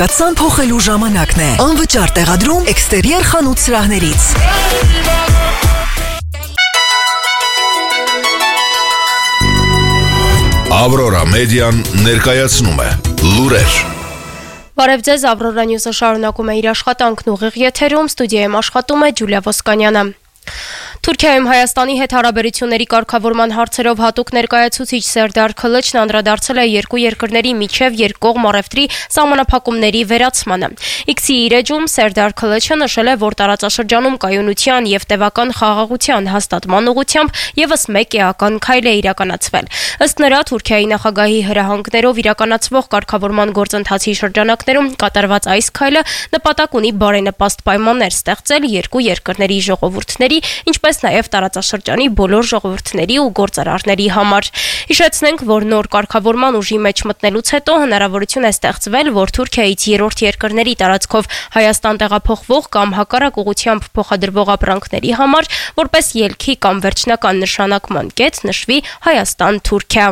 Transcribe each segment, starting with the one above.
Կաթսան փոխելու ժամանակն է։ Անվճար տեղադրում էքստերիեր խանութ սրահներից։ Ավրորա մեդիան ներկայացնում է լուրեր։ Բարև ձեզ, Ավրորա Նյուզը շարունակում է իր աշխատանքն ուղիղ եթերում, ստուդիայում աշխատում է Ջուլիա Ոսկանյանը։ Թուրքիայում Հայաստանի հետ հարաբերությունների կարգավորման հարցերով հատուկ ներկայացուցիչ Սերդար Քլիչն անդրադարձել է երկու երկրների միջև երկկողմ առևտրի սահմանափակումների վերացմանը։ X-ի իր էջում Սերդար Քլիչը նշել է, որ տարածաշրջանում կայունության եւ տևական խաղաղության հաստատման ուղղությամբ եւս մեկ էական քայլ է իրականացվել։ Ըստ նրա, Թուրքիայի նախագահի հրահանգներով իրականացվող կարգավորման գործընթացի շրջանակներում կատարված այս քայլը նպատակ ունի բարենպաստ պայմաններ ստեղծել երկու երկրների ժողովուրդների, ինչպես նաև տարածաշրջանի բոլոր ժողովուրդների ու գործարարների համար։ Հիշեցնենք, որ նոր կարգավորման ուժի մեջ մտնելուց հետո հնարավորություն է ստեղծվել, որ Թուրքիայից երրորդ երկրների տարածքով Հայաստան տեղափոխվող կամ հակառակ ուղղությամբ փոխադրվող ապրանքների համար որպես ելքի կամ վերջնական նշանակման կետ նշվի Հայաստան-Թուրքիա։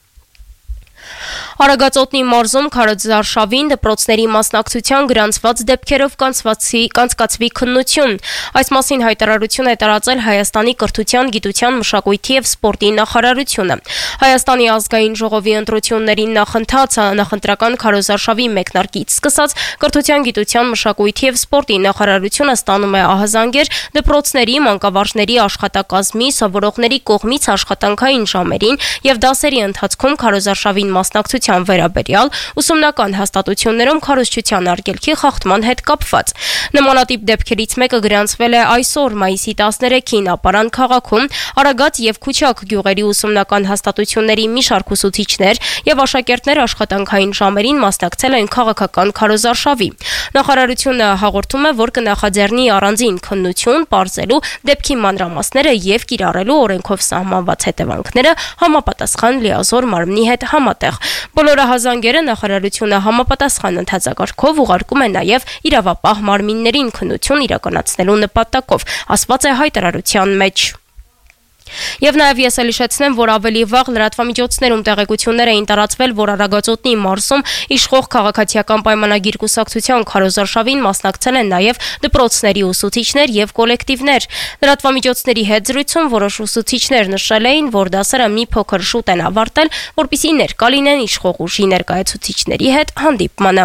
Արագածոտնի մարզում Քարոզարշավին դպրոցների մասնակցության գրանցված դեպքերով կանցկացվի քննություն։ Այս մասին հայտարարություն է տարածել Հայաստանի կրթության, գիտության, մշակույթի եւ սպորտի նախարարությունը։ Հայաստանի ազգային ժողովի ընտրություններին նախընթաց նախընտրական Քարոզարշավի մեկնարկից սկսած կրթության, գիտության, մշակույթի եւ սպորտի նախարարությունը ստանում է ահազանգեր դպրոցների, մանկավարժների աշխատակազմի, սովորողների կողմից աշխատանքային ժամերին եւ դասերի ընթացքում Քարոզարշավին մասնակցության վերաբերյալ ուսումնական հաստատություններում քարոզչության արգելքի խախտման հետ կապված։ Նմանատիպ դեպքերից մեկը գրանցվել է այսօր մայիսի 13-ին Ապարան քաղաքում Արագած եւ Քուչակ գյուղերի ուսումնական հաստատությունների մի շարք ուսուցիչներ եւ աշակերտներ աշխատանքային ժամերին մասնակցել են քաղաքական քարոզարշավի։ Նախարարությունը հաղորդում է, որ կնախաձեռնի առանձին քննություն պարզելու դեպքի մանրամասները եւ կիրառելու օրենքով սահմանված հետևանքները համապատասխան լիազոր մարմնի հետ համատեղ։ Բոլոր ահազանգերը նախարարությունը համապատասխան ընթացակարգով ուղարկում է նաև իրավապահ մարմիններին քննություն իրականացնելու նպատակով, ասված է հայտարարության մեջ։ Եվ նաև ես էլ հիշեցնեմ, որ ավելի վաղ լրատվամիջոցներում տեղեկություններ էին տարածվել, որ Արագածոտնի մարզում իշխող քաղաքացիական պայմանագիր կուսակցության քարոզարշավին մասնակցել են նաև դպրոցների ուսուցիչներ եւ կոլեկտիվներ։ Լրատվամիջոցների հետ զրույցում որոշ ուսուցիչներ նշել էին, որ դասերը մի փոքր շուտ են ավարտել, որպեսզի ներկա լինեն իշխող ուժի ներկայացուցիչների հետ հանդիպմանը։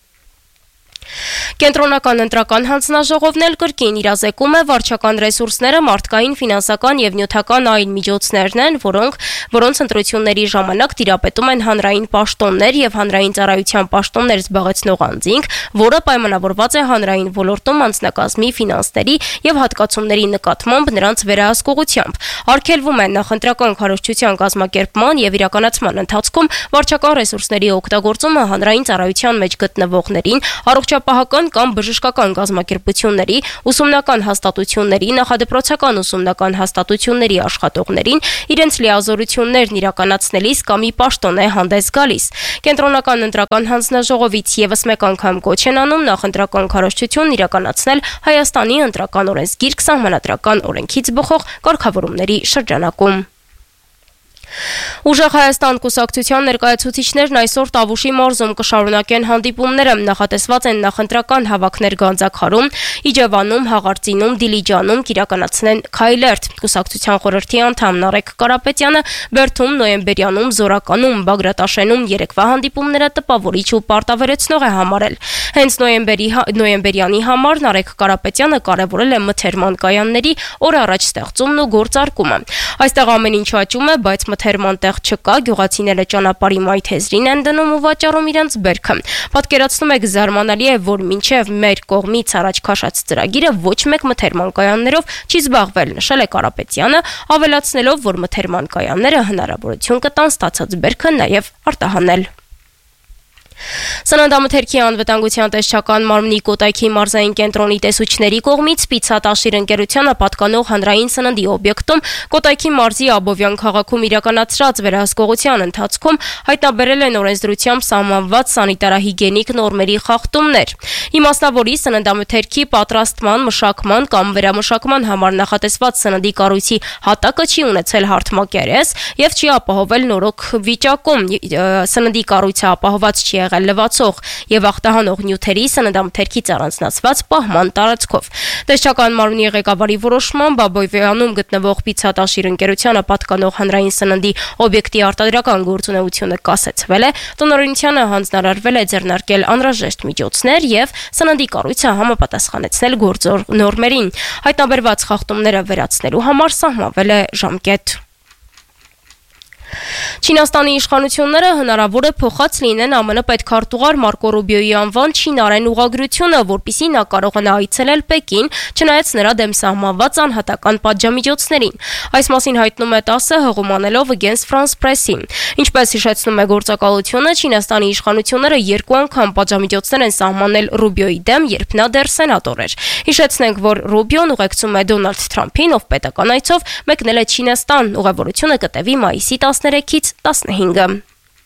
Կենտրոնական ընտրական հանձնաժողովն էլ կրկին իրազեկում է վարչական ռեսուրսները մարդկային, ֆինանսական եւ նյութական այլ միջոցներն են, որոնց ընտրությունների ժամանակ տիրապետում են հանրային պաշտոններ եւ հանրային ծառայության պաշտոններ զբաղեցնող անձինք, որը պայմանավորված է հանրային ոլորտում անձնակազմի ֆինանսների եւ հատկացումների նկատմամբ նրանց վերահսկողությամբ։ Արգելվում է նախընտրական քարոզչության կազմակերպման եւ իրականացման ընթացքում վարչական ռեսուրսների օգտագործումը հանրային ծառայության մեջ գտնվողներին, առողջապահական կամ բժշկական կազմակերպությունների, ուսումնական հաստատությունների, նախադպրոցական ուսումնական հաստատությունների աշխատողներին իրենց լիազորություններն իրականացնելիս կամ ի պաշտոն է հանդես գալիս։ Կենտրոնական ընտրական հանձնաժողովից եւս մեկ անգամ կոչ են անում նախընտրական քարոզչություն իրականացնել Հայաստանի ընտրական օրենսգիրք սահմանադրական օրենքից բխող կարգավորումների շրջանակում։ Ուժեղ Հայաստան կուսակցության ներկայացուցիչներն այսօր Տավուշի մարզում կշարունակեն հանդիպումները, նախատեսված են նախընտրական հավաքներ Գանձաքարում, Իջևանում, Հաղարծինում, Դիլիջանում կիրականացնեն քայլերթ։ Կուսակցության խորհրդի անդամ Նարեկ Կարապետյանը Բերդում, Նոյեմբերյանում, Զորականում, Բագրատաշենում երեկվա հանդիպումները տպավորիչ ու պարտավորեցնող է համարել։ Հենց նոյեմբերյանի համար Նարեկ Կարապետյանը կարևորել է մթերման կայանների օր առաջ ստեղծումն ու գործարկումը։ Այստեղ ամեն ինչ աճում է, բայց մթերման տեղ չկա, գյուղացիները ճանապարհի մայթեզրին են դնում ու վաճառում իրենց բերքը։ Պատկերացնում եք, զարմանալի է, որ մինչև մեր կողմից առաջ քաշած ծրագիրը ոչ մեկ մթերման կայաններով չի զբաղվել, նշել է Կարապետյանը, ավելացնելով, որ մթերման կայանները հնարավորություն կտան ստացած բերքը նաև արտահանել։ Սննդամթերքի անվտանգության տեսչական մարմնի Կոտայքի մարզային կենտրոնի տեսուչների կողմից Պիցա-Տաշիր ընկերությանը պատկանող հանրային սննդի օբյեկտում Կոտայքի մարզի Աբովյան քաղաքում իրականացրած վերահսկողության ընթացքում հայտնաբերել են օրենսդրությամբ սահմանված սանիտարահիգիենիկ նորմերի խախտումներ։ Իմաստնավորի սննդամթերքի պատրաստման, մշակման կամ վերամշակման համար նախատեսված սննդի կառույցի հատակը չի ունեցել հարթ մակերես եւ չի ապահովել նորոգ վիճակում։ Սննդի կառույցը ապահոված չի եղել լվացող եւ ախտահանող նյութերի սննդամթերքից առանձնացված պահման տարածքով։ Տեսչական մարմնի ղեկավարի որոշմամբ Աբովյանում գտնվող Պիցատաշիր ընկերությանը պատկանող հանրային սննդի օբյեկտի արտադրական գործունեությունը կասեցվել է, տնօրինությանը հանձնարարվել է ձեռնարկել անհրաժեշտ միջոցներ եւ սննդի կառույցը համապատասխանեցնել գործող նորմերին։ Հայտնաբերված խախտումները վերացնելու համար սահմանվել է ժամկետ։ Չինաստանի իշխանությունները հնարավոր է փոխած լինեն ԱՄՆ պետքարտուղար Մարկո Ռուբիոյի անվան չինարեն ուղղագրությունը, որպեսզի նա կարողանա այցելել Պեկին, չնայած նրա դեմ սահմանված անհատական պատժամիջոցներին։ Այս մասին հայտնում է ՏԱՍՍ հղումանելով Agence France Press-ին։ Ինչպես հիշեցնում է գործակալությունը, Չինաստանի իշխանությունները 2 անգամ պատժամիջոցներ են սահմանել Ռուբիոյի դեմ, երբ նա դեռ սենատոր էր։ Հիշեցնենք, որ Ռուբիոն ուղեկցում է Դոնալդ Թրամփին, ով պետական այցով մեկնել է Չինաստան։ Ուղևորությունը կտևի մայիսի 13-ից 15-ը։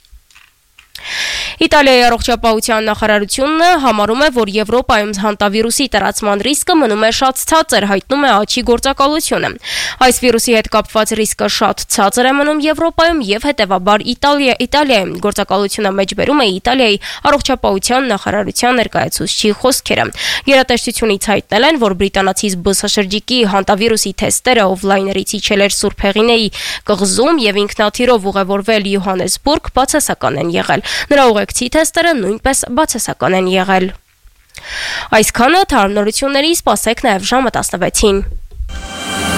Իտալիայի առողջապահության նախարարությունը համարում է, որ Եվրոպայում հանտավիրուսի տարածման ռիսկը մնում է շատ ցածր, հայտնում է ԱՉ-ի գործակալությունը։ Այս վիրուսի հետ կապված ռիսկը շատ ցածր է մնում Եվրոպայում եւ հետեւաբար Իտալիայում գործակալությունը մեջբերում է Իտալիայի առողջապահության նախարարության ներկայացուցչի խոսքերը։ Գերատեսչությունից հայտնել են, որ բրիտանացի զբոսաշրջիկի հանտավիրուսի թեստերը օֆլայներից իջել էր Սուրբ Հեղինեի կղզում եւ ինքնաթիռով ուղևորվել Յոհանեսբուրգ բացասական են եղել։ Նրա ուղեկցի թեստերը նույնպես բացասական են եղել։ Այսքանը թարմ նորությունների, սպասեք նաև ժամը 16-ին։